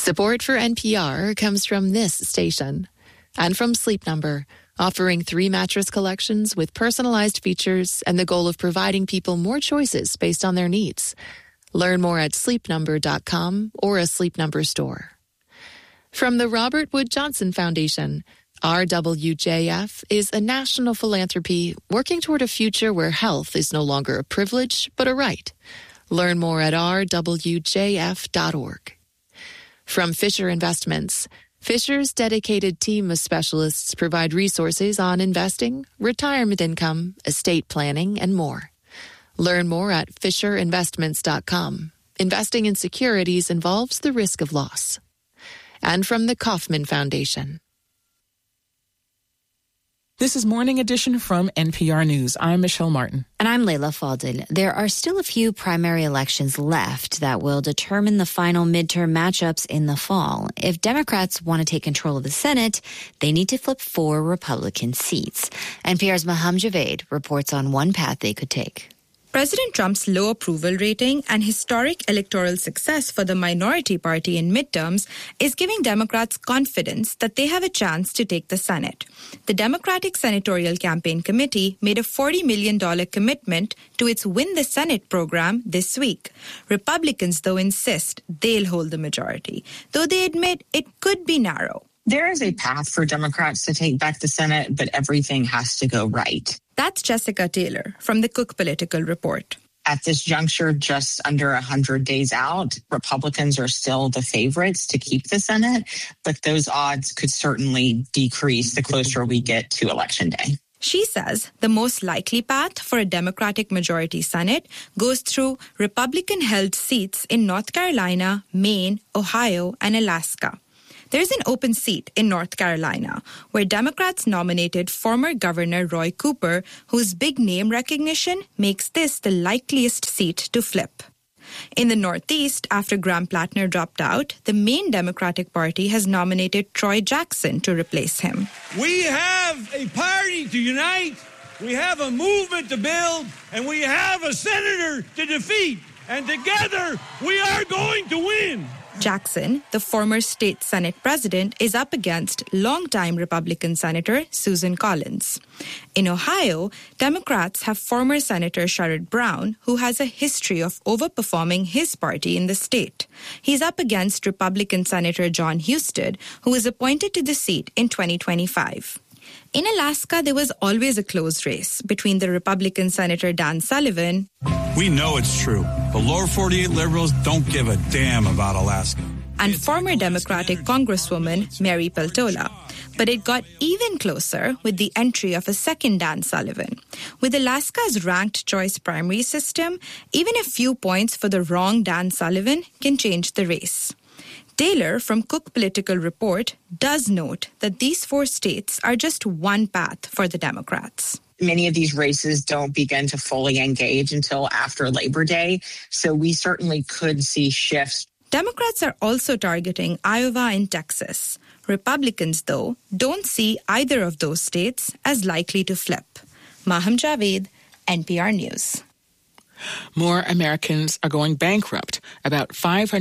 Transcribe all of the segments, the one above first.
Support for NPR comes from this station and from Sleep Number, offering 3 mattress collections with personalized features and the goal of providing people more choices based on their needs. Learn more at sleepnumber.com or a Sleep Number store. From the Robert Wood Johnson Foundation, RWJF is a national philanthropy working toward a future where health is no longer a privilege, but a right. Learn more at rwjf.org. From Fisher Investments, Fisher's dedicated team of specialists provide resources on investing, retirement income, estate planning, and more. Learn more at fisherinvestments.com. Investing in securities involves the risk of loss. And from the Kauffman Foundation. This is Morning Edition from NPR News. I'm Michelle Martin. And I'm Layla Faldin. There are still a few primary elections left that will determine the final midterm matchups in the fall. If Democrats want to take control of the Senate, they need to flip 4 Republican seats. NPR's Maham Javed reports on one path they could take. President Trump's low approval rating and historic electoral success for the minority party in midterms is giving Democrats confidence that they have a chance to take the Senate. The Democratic Senatorial Campaign Committee made a $40 million commitment to its Win the Senate program this week. Republicans, though, insist they'll hold the majority, though they admit it could be narrow. There is a path for Democrats to take back the Senate, but everything has to go right. That's Jessica Taylor from the Cook Political Report. At this juncture, just under 100 days out, Republicans are still the favorites to keep the Senate, but those odds could certainly decrease the closer we get to Election Day. She says the most likely path for a Democratic majority Senate goes through Republican-held seats in North Carolina, Maine, Ohio, and Alaska. There's an open seat in North Carolina where Democrats nominated former Governor Roy Cooper, whose big name recognition makes this the likeliest seat to flip. In the Northeast, after Graham Plattner dropped out, the Maine Democratic Party has nominated Troy Jackson to replace him. We have a party to unite, we have a movement to build, and we have a senator to defeat. And together, we are going to win. Jackson, the former state Senate president, is up against longtime Republican Senator Susan Collins. In Ohio, Democrats have former Senator Sherrod Brown, who has a history of overperforming his party in the state. He's up against Republican Senator John Husted, who was appointed to the seat in 2025. In Alaska, there was always a close race between the Republican Senator Dan Sullivan. We know it's true. The lower 48 liberals don't give a damn about Alaska. And former Democratic Congresswoman Mary Peltola. But it got even closer with the entry of a second Dan Sullivan. With Alaska's ranked choice primary system, even a few points for the wrong Dan Sullivan can change the race. Taylor from Cook Political Report does note that these 4 states are just one path for the Democrats. Many of these races don't begin to fully engage until after Labor Day, so we certainly could see shifts. Democrats are also targeting Iowa and Texas. Republicans, though, don't see either of those states as likely to flip. Maham Javed, NPR News. More Americans are going bankrupt. About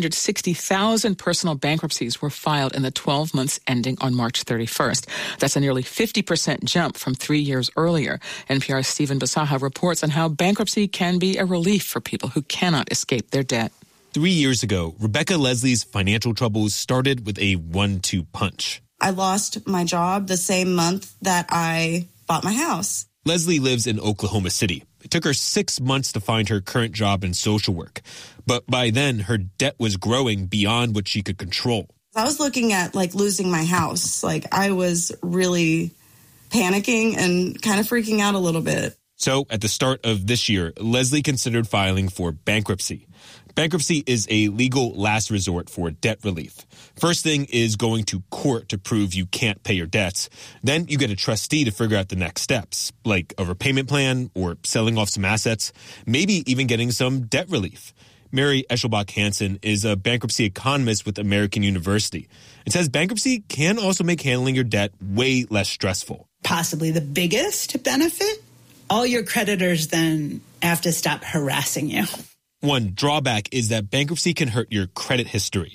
560,000 personal bankruptcies were filed in the 12 months ending on March 31st. That's a nearly 50% jump from 3 years earlier. NPR's Stephen Basaha reports on how bankruptcy can be a relief for people who cannot escape their debt. 3 years ago, Rebecca Leslie's financial troubles started with a 1-2 punch. I lost my job the same month that I bought my house. Leslie lives in Oklahoma City. It took her 6 months to find her current job in social work. But by then, her debt was growing beyond what she could control. I was looking at, losing my house. I was really panicking and kind of freaking out a little bit. So at the start of this year, Leslie considered filing for bankruptcy. Bankruptcy is a legal last resort for debt relief. First thing is going to court to prove you can't pay your debts. Then you get a trustee to figure out the next steps, like a repayment plan or selling off some assets, maybe even getting some debt relief. Mary Eschelbach-Hansen is a bankruptcy economist with American University and says bankruptcy can also make handling your debt way less stressful. Possibly the biggest benefit, all your creditors then have to stop harassing you. One drawback is that bankruptcy can hurt your credit history.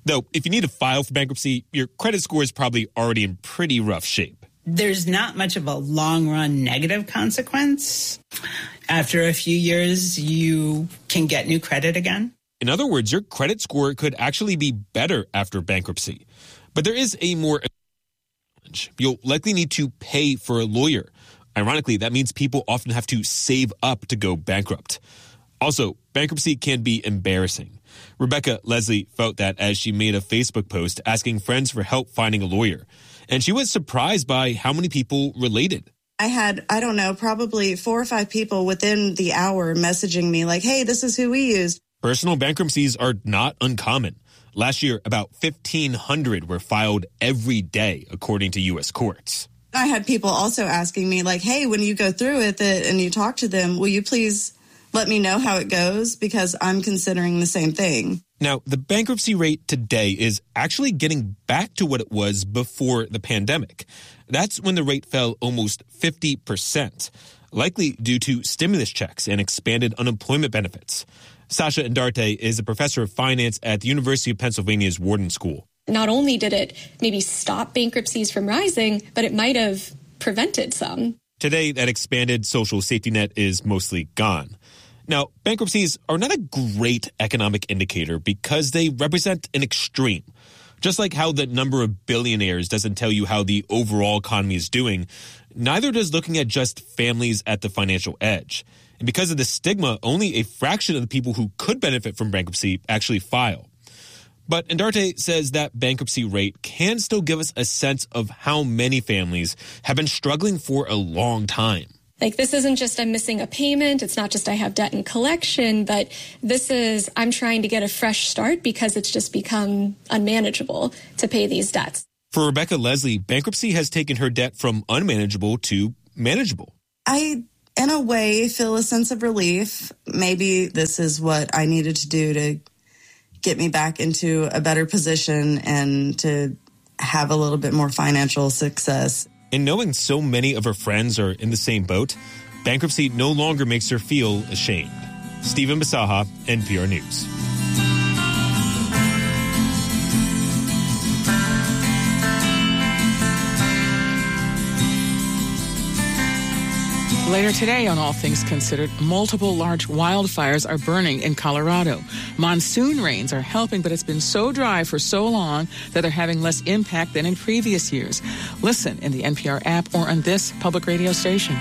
Though, if you need to file for bankruptcy, your credit score is probably already in pretty rough shape. There's not much of a long-run negative consequence. After a few years, you can get new credit again. In other words, your credit score could actually be better after bankruptcy. But there is a more challenge. You'll likely need to pay for a lawyer. Ironically, that means people often have to save up to go bankrupt. Also, bankruptcy can be embarrassing. Rebecca Leslie felt that as she made a Facebook post asking friends for help finding a lawyer. And she was surprised by how many people related. I had, probably 4 or 5 people within the hour messaging me like, hey, this is who we used. Personal bankruptcies are not uncommon. Last year, about 1,500 were filed every day, according to U.S. courts. I had people also asking me like, hey, when you go through with it and you talk to them, will you please let me know how it goes? Because I'm considering the same thing. Now, the bankruptcy rate today is actually getting back to what it was before the pandemic. That's when the rate fell almost 50%, likely due to stimulus checks and expanded unemployment benefits. Sasha Indarte is a professor of finance at the University of Pennsylvania's Wharton School. Not only did it maybe stop bankruptcies from rising, but it might have prevented some. Today, that expanded social safety net is mostly gone. Now, bankruptcies are not a great economic indicator because they represent an extreme. Just like how the number of billionaires doesn't tell you how the overall economy is doing, neither does looking at just families at the financial edge. And because of the stigma, only a fraction of the people who could benefit from bankruptcy actually file. But Indarte says that bankruptcy rate can still give us a sense of how many families have been struggling for a long time. Like, this isn't just I'm missing a payment. It's not just I have debt in collection, but this is I'm trying to get a fresh start because it's just become unmanageable to pay these debts. For Rebecca Leslie, bankruptcy has taken her debt from unmanageable to manageable. I, in a way, feel a sense of relief. Maybe this is what I needed to do to get me back into a better position and to have a little bit more financial success. And knowing so many of her friends are in the same boat, bankruptcy no longer makes her feel ashamed. Stephen Basaha, NPR News. Later today on All Things Considered, multiple large wildfires are burning in Colorado. Monsoon rains are helping, but it's been so dry for so long that they're having less impact than in previous years. Listen in the NPR app or on this public radio station.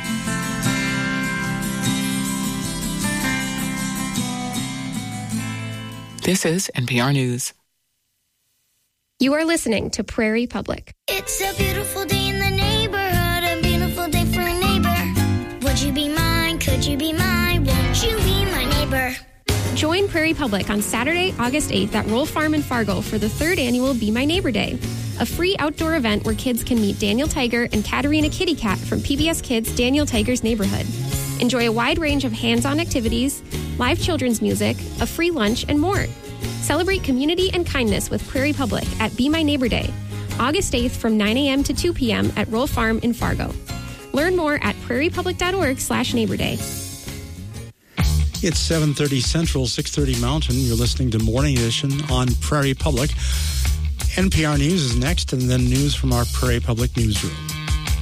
This is NPR News. You are listening to Prairie Public. It's a beautiful day in the neighborhood, a beautiful day for a neighbor. Would you be mine? Could you be mine? Won't you be my neighbor? Join Prairie Public on Saturday, August 8th at Roll Farm in Fargo for the 3rd annual Be My Neighbor Day, a free outdoor event where kids can meet Daniel Tiger and Katerina Kitty Cat from PBS Kids' Daniel Tiger's Neighborhood. Enjoy a wide range of hands-on activities, live children's music, a free lunch, and more. Celebrate community and kindness with Prairie Public at Be My Neighbor Day, August 8th from 9 a.m. to 2 p.m. at Roll Farm in Fargo. Learn more at prairiepublic.org/Neighbor Day. It's 7:30 Central, 6:30 Mountain. You're listening to Morning Edition on Prairie Public. NPR News is next, and then news from our Prairie Public newsroom.